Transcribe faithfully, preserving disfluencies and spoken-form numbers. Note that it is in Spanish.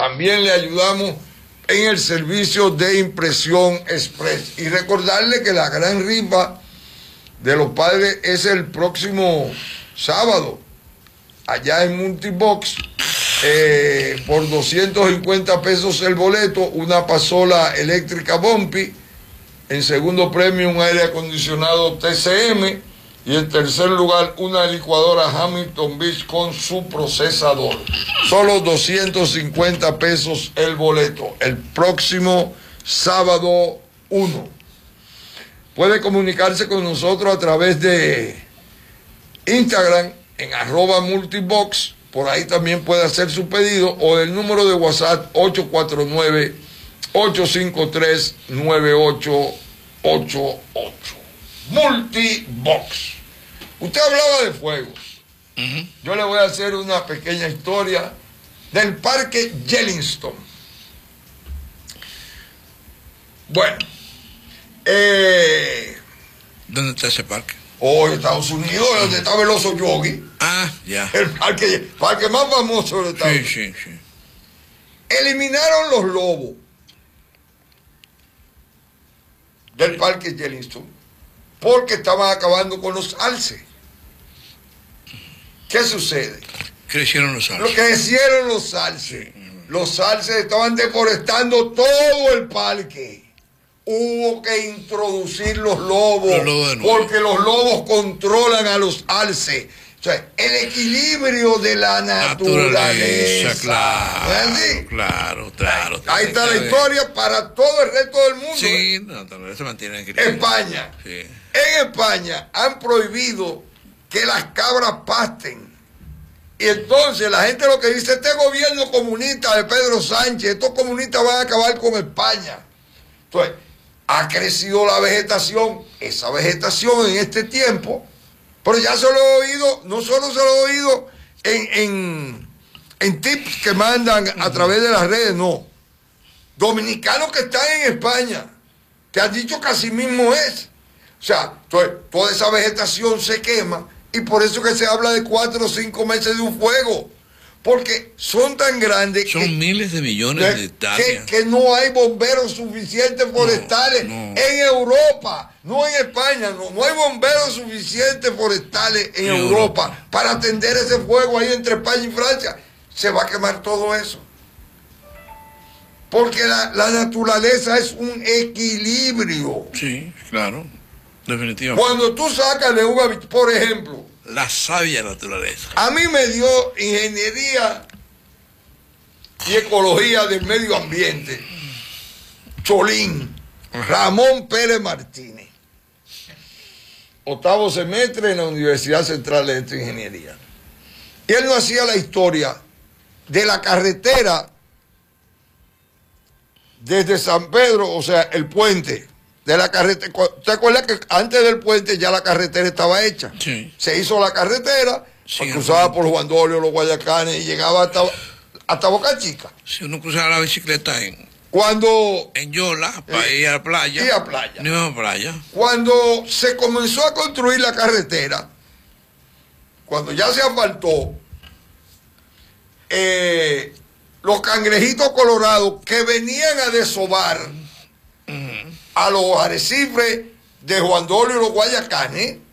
también le ayudamos en el servicio de impresión express. Y recordarle que la gran rifa de los padres es el próximo sábado, allá en Multibox, eh, por doscientos cincuenta pesos el boleto, una pasola eléctrica Bumpy, en segundo premio un aire acondicionado T C M, y en tercer lugar una licuadora Hamilton Beach con su procesador. Solo doscientos cincuenta pesos el boleto, el próximo sábado uno. Puede comunicarse con nosotros a través de Instagram en arroba multibox, por ahí también puede hacer su pedido, o el número de WhatsApp ocho cuatro nueve, ocho cinco tres, nueve ocho ocho ocho. Multibox. Usted hablaba de fuegos. Uh-huh. Yo le voy a hacer una pequeña historia del parque Yellowstone. Bueno, eh, ¿dónde está ese parque? Oh, en Estados Unidos, uh-huh. donde estaba el oso Yogi. Ah, ya. El parque, parque más famoso de Estados Unidos. Sí, sí, sí. Eliminaron los lobos del parque Yellowstone porque estaban acabando con los alces. ¿Qué sucede? Crecieron los alces. Lo que crecieron los alces. Los alces estaban deforestando todo el parque. Hubo que introducir los lobos, los lobos de nuevo, porque los lobos controlan a los alces. O sea, el equilibrio de la naturaleza. naturaleza claro, ¿no es así? Claro, claro. Ahí está la historia para todo el resto del mundo. Sí, ¿eh? la naturaleza mantiene el equilibrio. España. Sí. En España han prohibido que las cabras pasten. Y entonces la gente lo que dice, este gobierno comunista de Pedro Sánchez, estos comunistas van a acabar con España. Entonces, ha crecido la vegetación, esa vegetación en este tiempo, pero ya se lo he oído, no solo se lo he oído en, en, en tips que mandan a través de las redes, no. Dominicanos que están en España, que han dicho que así mismo es. O sea, entonces, toda esa vegetación se quema y por eso que se habla de cuatro o cinco meses de un fuego. Porque son tan grandes. Son que, miles de millones que, de hectáreas. Que, que no hay bomberos suficientes forestales no, no. en Europa, no en España, no, no hay bomberos suficientes forestales en, en Europa, Europa para atender ese fuego ahí entre España y Francia. Se va a quemar todo eso. Porque la, la naturaleza es un equilibrio. Sí, claro, definitivamente. Cuando tú sacas de una, por ejemplo, la sabia naturaleza. A mí me dio ingeniería y ecología del medio ambiente, Cholín, Ramón Pérez Martínez, octavo semestre en la Universidad Central de Electroingeniería. Y él nos hacía la historia de la carretera desde San Pedro, o sea, el puente de la carretera. ¿Te acuerdas que antes del puente ya la carretera estaba hecha? Sí. Se hizo la carretera, sí, cruzaba por Juan Dolio, los Guayacanes y llegaba hasta, hasta Boca Chica. Si uno cruzaba la bicicleta en, Cuando, en Yola, para eh, ir a la playa. Y a playa. No a playa. Cuando se comenzó a construir la carretera, cuando ya se asfaltó, eh, los cangrejitos colorados que venían a desovar uh-huh. a los arrecifes de Juan Dolio y los Guayacanes,